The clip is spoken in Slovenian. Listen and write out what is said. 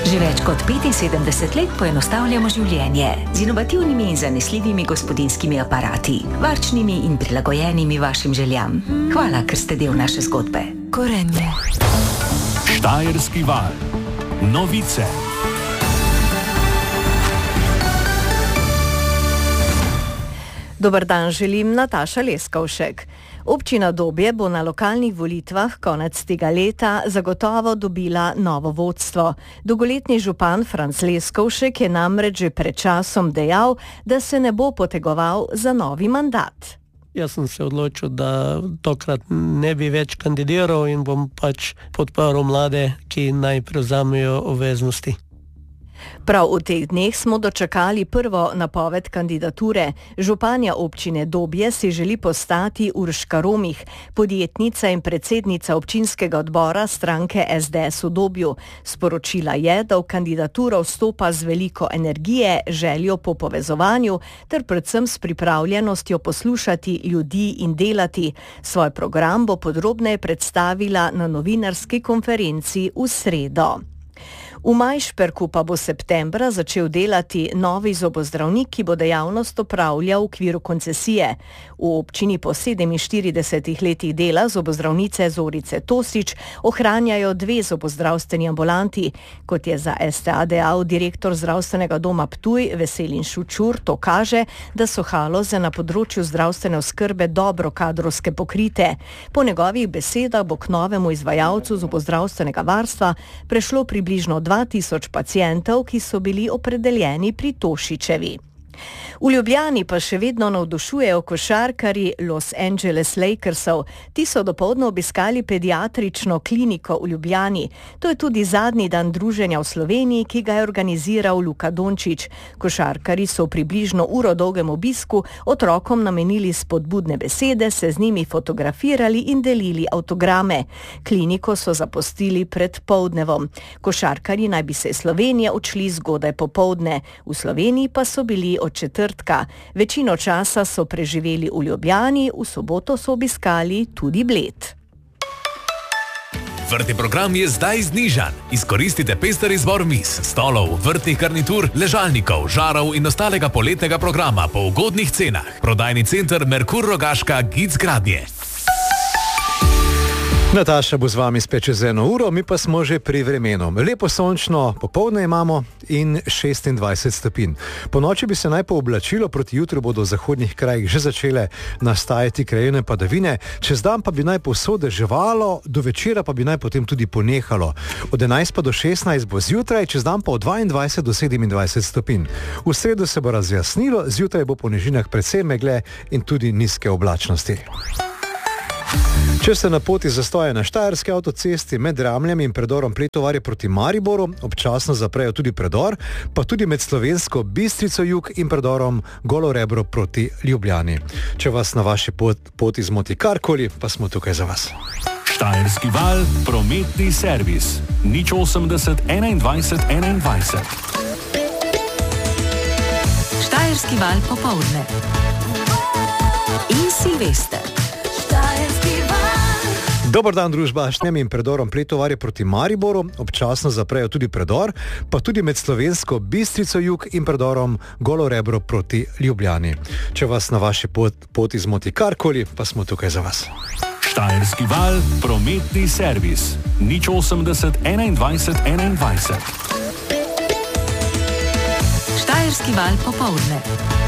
Že več kot 75 let poenostavljamo življenje z inovativnimi in zanesljivimi gospodinjskimi aparati, varčnimi in prilagojenimi vašim željam. Hvala, ker ste del naše zgodbe. Gorenje. Štajerski val. Novice. Dober dan želim, Nataša Leskovšek. Občina Dobje bo na lokalnih volitvah konec tega leta zagotovo dobila novo vodstvo. Dolgoletni župan Franc Leskovšek je namreč že pred časom dejal, da se ne bo potegoval za novi mandat. Jaz sem se odločil, da tokrat ne bi več kandidiral in bom pač podprl mlade, ki naj prevzamejo obveznosti. Prav v teh dneh smo dočakali prvo napoved kandidature. Županja občine Dobje si želi postati Urška Romih, podjetnica in predsednica občinskega odbora stranke SDS v Dobju. Sporočila je, da v kandidaturo vstopa z veliko energije, željo po povezovanju ter predvsem s pripravljenostjo poslušati ljudi in delati. Svoj program bo podrobneje predstavila na novinarski konferenci v sredo. V Majšperku pa bo septembra začel delati novi zobozdravnik, ki bo dejavnost opravljal v okviru koncesije. V občini po 47 letih dela zobozdravnice Zorice Tosič ohranjajo 2 zobozdravstveni ambulanti. Kot je za STA dejal direktor zdravstvenega doma Ptuj Veselin Šučur, to kaže, da so Haloze na področju zdravstvene oskrbe dobro kadrovske pokrite. Po njegovih besedah bo k novemu izvajalcu zobozdravstvenega varstva prešlo približno 2000 pacientov, ki so bili opredeljeni pri Tošičevi. V Ljubljani pa še vedno navdušujejo košarkarji Los Angeles Lakersov. Ti so dopoldne obiskali pediatrično kliniko v Ljubljani. To je tudi zadnji dan druženja v Sloveniji, ki ga je organiziral Luka Dončić. Košarkarji so v približno uro dolgem obisku otrokom namenili spodbudne besede, se z njimi fotografirali in delili avtograme. Kliniko so zapustili pred poldnevom. Košarkarji naj bi se iz Slovenije odšli zgodaj popoldne. V Sloveniji pa so bili od četrtka. Večino časa so preživeli v Ljubljani, v soboto so obiskali tudi Bled. Vrtni program je zdaj znižan. Izkoristite pester izbor miz, stolov, vrtnih garnitur, ležalnikov, žarov in ostalega poletnega programa po ugodnih cenah. Prodajni center Merkur Rogaška Gic Gradnje. Nataša bo z vami spet čez 1 uro, mi pa smo že pri vremenu. Lepo sončno popoldne imamo in 26 stopinj. Po noči bi se naj pooblačilo, proti jutru bodo v zahodnih krajih že začele nastajati krajevne padavine, čez dan pa bi naj povsod deževalo, do večera pa bi naj potem tudi ponehalo. Od 11 pa do 16 bo zjutraj, čez dan pa od 22 do 27 stopinj. V sredo se bo razjasnilo, zjutraj bo po nižinah precej megle in tudi nizke oblačnosti. Če ste na poti zastoja na Štajerski avtocesti med Ramljem in predorom Pletovarje proti Mariboru, občasno zaprejo tudi predor, pa tudi med Slovensko Bistrico jug in predorom Golo Rebro proti Ljubljani. Če vas na vaši poti zmoti karkoli, pa smo tukaj za vas. Štajerski val, prometni servis. 080 21 21. Štajerski val popoldne. In Silvester. Dober dan, družba. Šnem in predorom Pletovarje proti Mariboru, občasno zaprejo tudi predor, pa tudi med Slovensko Bistrico jug in predorom Golo Rebro proti Ljubljani. Če vas na vaši poti zmoti karkoli, pa smo tukaj za vas. Štajerski val, prometni servis. 080 21 21. Štajerski val popoldne.